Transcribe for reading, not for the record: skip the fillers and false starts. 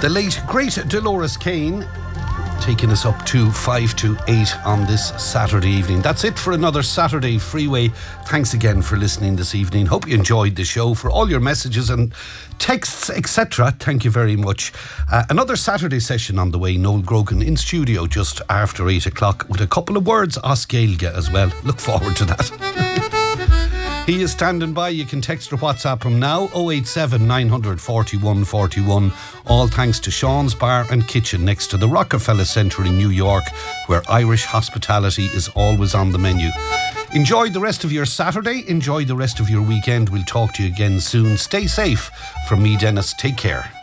The late, great Dolores Kane taking us up to 5 to 8 on this Saturday evening. That's it for another Saturday Freeway. Thanks again for listening this evening. Hope you enjoyed the show. For all your messages and texts, etc., thank you very much. Another Saturday session on the way. Noel Grogan in studio just after 8 o'clock with a couple of words as Gaeilge as well. Look forward to that. He is standing by. You can text or WhatsApp him now, 087 941 41. All thanks to Sean's Bar and Kitchen next to the Rockefeller Centre in New York, where Irish hospitality is always on the menu. Enjoy the rest of your Saturday. Enjoy the rest of your weekend. We'll talk to you again soon. Stay safe. From me, Dennis. Take care.